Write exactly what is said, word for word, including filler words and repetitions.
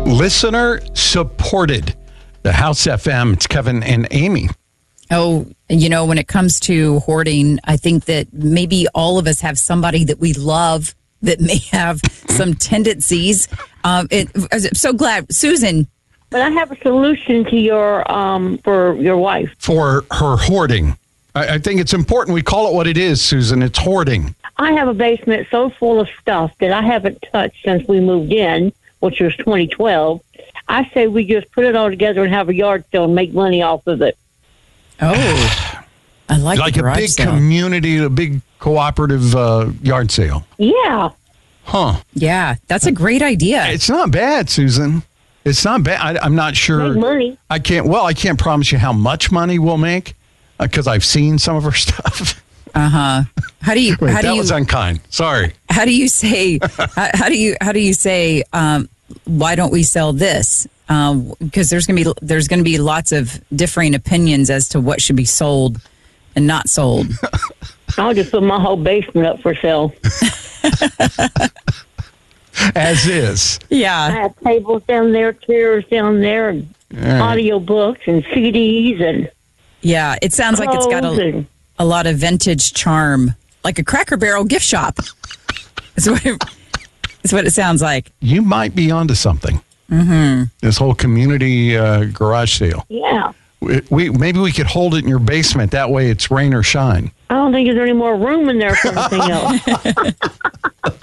Listener supported. The House F M. It's Kevin and Amy. Oh, you know, when it comes to hoarding, I think that maybe all of us have somebody that we love that may have some tendencies. Um, it, I'm so glad, Susan. But I have a solution to your um for your wife. For her hoarding. I, I think it's important we call it what it is, Susan. It's hoarding. I have a basement so full of stuff that I haven't touched since we moved in, which was twenty twelve. I say we just put it all together and have a yard sale and make money off of it. Oh, I like Like the a garage big sale. community, a big cooperative uh, yard sale. Yeah. Huh. Yeah, that's a great idea. It's not bad, Susan. It's not bad. I, I'm not sure. Make money. I can't, well, I can't promise you how much money we'll make because I've seen some of her stuff. Uh huh. How do you? Wait, how do that you? was unkind. Sorry. How do you say? how, how do you? How do you say? Um, why don't we sell this? Um, because there's gonna be there's gonna be lots of differing opinions as to what should be sold and not sold. I'll just put my whole basement up for sale. As is. I Yeah. have tables down there, chairs down there, and right. audio books and C Ds and Yeah. It sounds like it's got clothes a and- a lot of vintage charm, like a Cracker Barrel gift shop. That's what it, that's what it sounds like. You might be onto something. Mm-hmm. This whole community uh, garage sale. Yeah. We, we maybe we could hold it in your basement. That way, it's rain or shine. I don't think there's any more room in there for anything else.